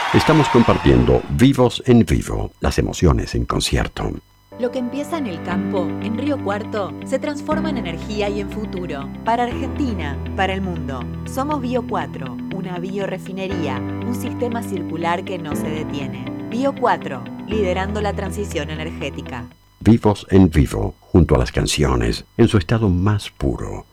Estamos compartiendo Vivos en Vivo, las emociones en concierto. Lo que empieza en el campo, en Río Cuarto, se transforma en energía y en futuro. Para Argentina, para el mundo. Somos Bio 4, una biorefinería, un sistema circular que no se detiene. Bio 4, liderando la transición energética. Vivos en Vivo, junto a las canciones, en su estado más puro.